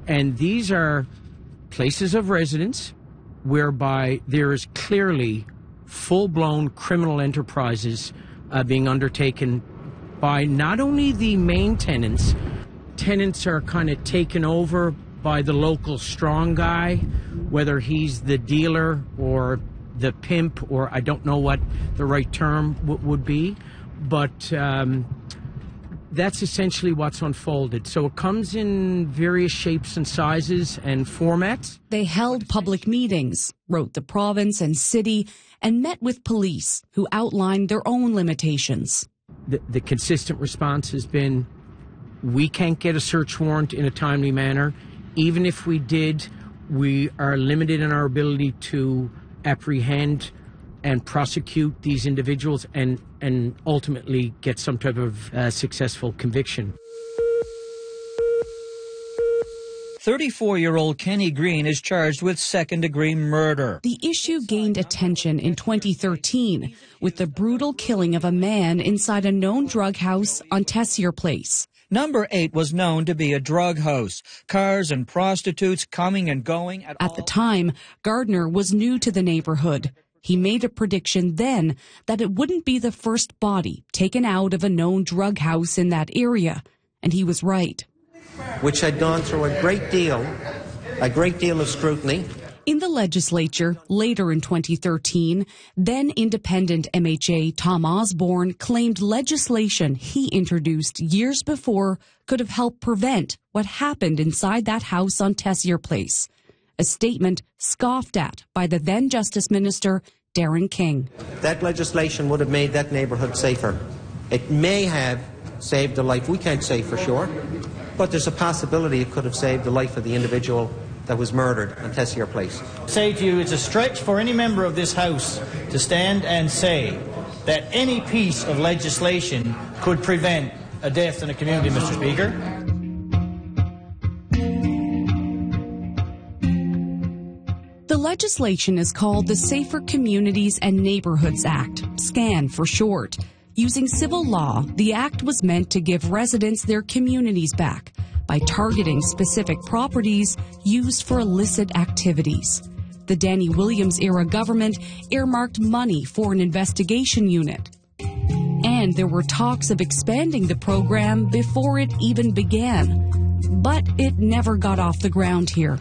And these are places of residence whereby there is clearly full-blown criminal enterprises being undertaken by not only the main tenants. Tenants are kind of taken over by the local strong guy, whether he's the dealer or the pimp, or I don't know what the right term would be, but that's essentially what's unfolded. So it comes in various shapes and sizes and formats. They held public meetings, wrote the province and city, and met with police who outlined their own limitations. The consistent response has been, we can't get a search warrant in a timely manner. Even if we did, we are limited in our ability to apprehend and prosecute these individuals and ultimately get some type of successful conviction. 34-year-old Kenny Green is charged with second-degree murder. The issue gained attention in 2013 with the brutal killing of a man inside a known drug house on Tessier Place. Number 8 was known to be a drug house. Cars and prostitutes coming and going. At the time, Gardner was new to the neighborhood. He made a prediction then that it wouldn't be the first body taken out of a known drug house in that area. And he was right. Which had gone through a great deal of scrutiny. In the legislature, later in 2013, then independent MHA Tom Osborne claimed legislation he introduced years before could have helped prevent what happened inside that house on Tessier Place. A statement scoffed at by the then Justice Minister, Darren King. That legislation would have made that neighbourhood safer. It may have saved a life. We can't say for sure, but there's a possibility it could have saved the life of the individual that was murdered on Tessier Place. Say to you, it's a stretch for any member of this House to stand and say that any piece of legislation could prevent a death in a community, Mr. Speaker. The legislation is called the Safer Communities and Neighborhoods Act, SCAN for short. Using civil law, the act was meant to give residents their communities back by targeting specific properties used for illicit activities. The Danny Williams-era government earmarked money for an investigation unit. And there were talks of expanding the program before it even began. But it never got off the ground here.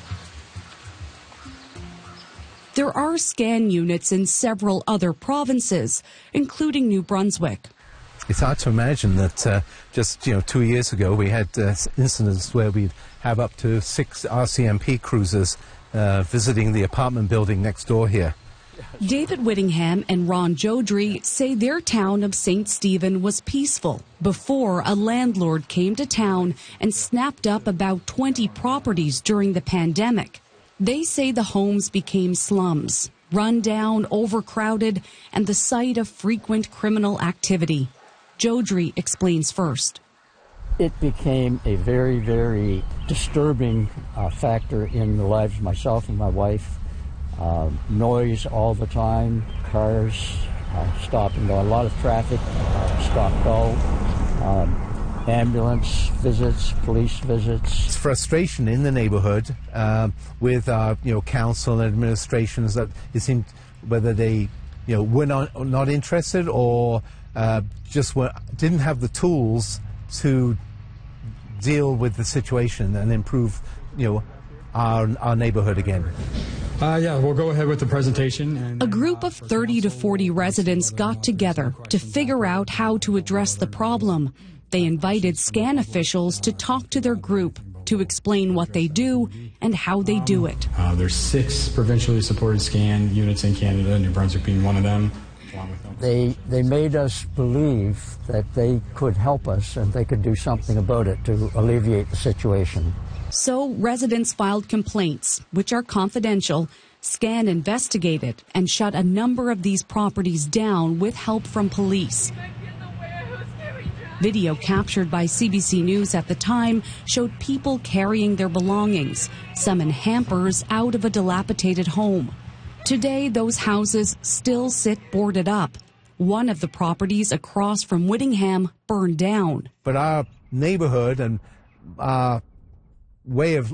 There are SCAN units in several other provinces, including New Brunswick. It's hard to imagine that just 2 years ago we had incidents where we'd have up to 6 RCMP cruisers visiting the apartment building next door here. David Whittingham and Ron Jodry say their town of St. Stephen was peaceful before a landlord came to town and snapped up about 20 properties during the pandemic. They say the homes became slums, run down, overcrowded, and the site of frequent criminal activity. Jodry explains first. It became a very, very disturbing factor in the lives of myself and my wife. Noise all the time, cars stop and go, a lot of traffic, stop, go, ambulance visits, police visits. It's frustration in the neighborhood with our council and administrations that it seemed whether they were not interested or just didn't have the tools to deal with the situation and improve our neighborhood again. Yeah, we'll go ahead with the presentation. A group of 30 to 40 residents got together to figure out how to address the problem. They invited SCAN officials to talk to their group to explain what they do and how they do it. There's 6 provincially supported SCAN units in Canada, New Brunswick being one of them. They made us believe that they could help us and they could do something about it to alleviate the situation. So residents filed complaints, which are confidential. SCAN investigated and shut a number of these properties down with help from police. Video captured by CBC News at the time showed people carrying their belongings, some in hampers, out of a dilapidated home. Today, those houses still sit boarded up. One of the properties across from Whittingham burned down. But our neighborhood and our way of